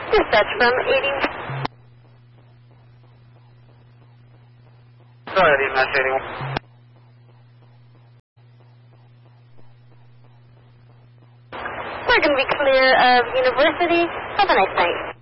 Dispatch from 80. Sorry, Dispatch 81. We're going to be clear of University. Have a nice night.